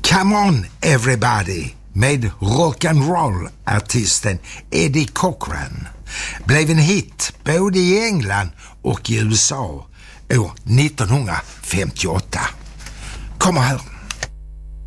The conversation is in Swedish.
Come on everybody med rock'n'roll-artisten Eddie Cochran blev en hit både i England och i USA år 1958. Kommer här.